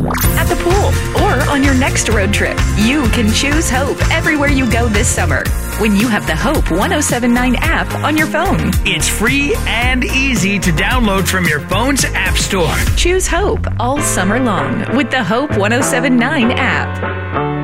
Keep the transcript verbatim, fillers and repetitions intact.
at the pool, or on your next road trip. You can choose Hope everywhere you go this summer when you have the Hope one oh seven nine app on your phone. It's free and easy to download from your phone's app store. Choose Hope all summer long with the Hope one oh seven nine app.